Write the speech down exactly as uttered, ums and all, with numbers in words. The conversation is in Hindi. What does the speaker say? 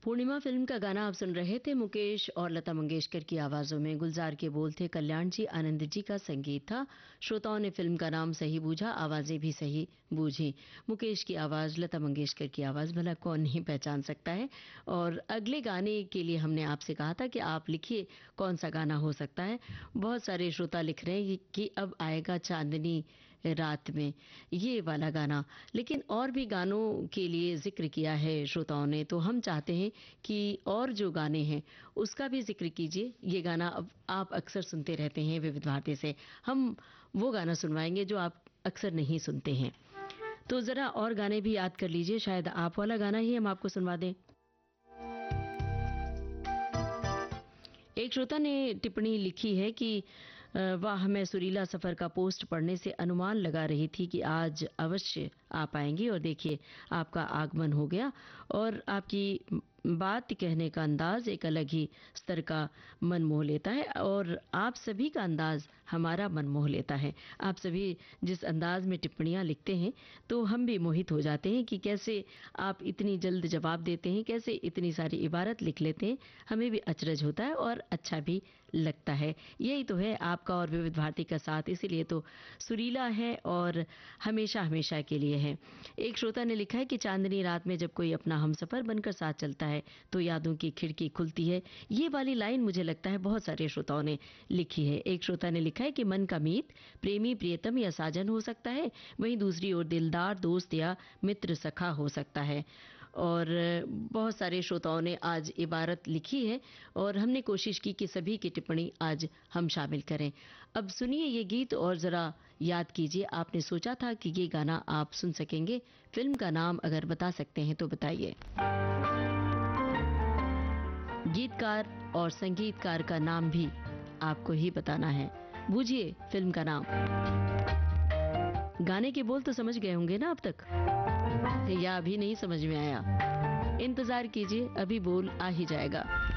पूर्णिमा फिल्म का गाना आप सुन रहे थे। मुकेश और लता मंगेशकर की आवाजों में गुलजार के बोल थे, कल्याण जी आनंद जी का संगीत था। श्रोताओं ने फिल्म का नाम सही बूझा, आवाजें भी सही बूझी। मुकेश की आवाज, लता मंगेशकर की आवाज, भला कौन नहीं पहचान सकता है। और अगले गाने के लिए हमने आपसे कहा था कि आप लिखिए कौन सा गाना हो सकता है। बहुत सारे श्रोता लिख रहे हैं कि अब आएगा चांदनी रात में, ये वाला गाना। लेकिन और भी गानों के लिए जिक्र किया है श्रोताओं ने, तो हम चाहते हैं कि और जो गाने हैं उसका भी जिक्र कीजिए। ये गाना अब आप अक्सर सुनते रहते हैं विविध भारती से, हम वो गाना सुनवाएंगे जो आप अक्सर नहीं सुनते हैं। तो जरा और गाने भी याद कर लीजिए, शायद आप वाला गाना ही हम आपको सुनवा दें। एक श्रोता ने टिप्पणी लिखी है कि वाह, मैं सुरीला सफर का पोस्ट पढ़ने से अनुमान लगा रही थी कि आज अवश्य आ पाएंगी, और देखिए आपका आगमन हो गया। और आपकी बात कहने का अंदाज एक अलग ही स्तर का मन मोह लेता है, और आप सभी का अंदाज हमारा मन मोह लेता है। आप सभी जिस अंदाज में टिप्पणियां लिखते हैं तो हम भी मोहित हो जाते हैं कि कैसे आप इतनी जल्द जवाब देते हैं, कैसे इतनी सारी इबारत लिख लेते हैं। हमें भी अचरज होता है और अच्छा भी लगता है। यही तो है आपका और विविध भारती का साथ, इसीलिए तो सुरीला है और हमेशा हमेशा के लिए है। एक श्रोता ने लिखा है कि चांदनी रात में जब कोई अपना हमसफर बनकर साथ चलता है तो यादों की खिड़की खुलती है। ये वाली लाइन मुझे लगता है बहुत सारे श्रोताओं ने लिखी है। एक श्रोता ने लिखा है कि मन का मीत प्रेमी, प्रियतम या साजन हो सकता है, वहीं दूसरी ओर दिलदार, दोस्त या मित्र, सखा हो सकता है। और बहुत सारे श्रोताओं ने आज इबारत लिखी है और हमने कोशिश की कि सभी की टिप्पणी आज हम शामिल करें। अब सुनिए ये गीत और जरा याद कीजिए, आपने सोचा था कि ये गाना आप सुन सकेंगे। फिल्म का नाम अगर बता सकते हैं तो बताइए। गीतकार और संगीतकार का नाम भी आपको ही बताना है। बूझिए फिल्म का नाम। गाने के बोल तो समझ गए होंगे ना अब तक, या अभी नहीं समझ में आया? इंतजार कीजिए, अभी बोल आ ही जाएगा।